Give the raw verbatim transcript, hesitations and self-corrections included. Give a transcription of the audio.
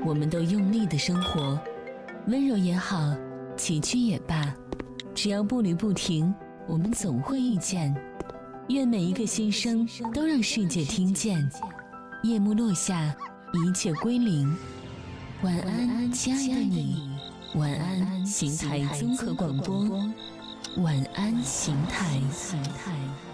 我们都用力的生活，温柔也好，崎岖也罢，只要步履不停，我们总会遇见。愿每一个心声都让世界听见。夜幕落下，一切归零。晚安，亲爱的你。晚安，邢台综合广播。晚安，邢台。